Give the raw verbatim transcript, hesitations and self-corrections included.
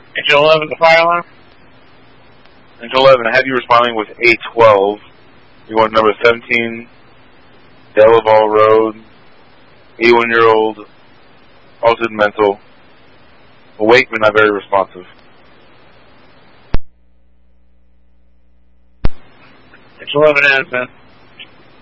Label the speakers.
Speaker 1: Engine eleven, the fire alarm?
Speaker 2: Engine eleven, I have you responding with A twelve. You want number seventeen, Delaval Road, eighty-one-year-old, altered mental, awake but not very responsive.
Speaker 1: Engine eleven has, man.